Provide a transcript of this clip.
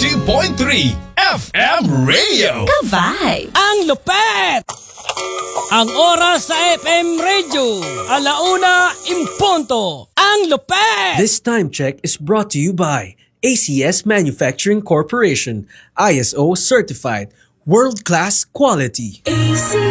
90.3 FM Radio. Ka-vibes! Ang lupet! Ang oras sa FM Radio, 1:00 Ang lupet! This time check is brought to you by ACS Manufacturing Corporation, ISO certified, world-class quality.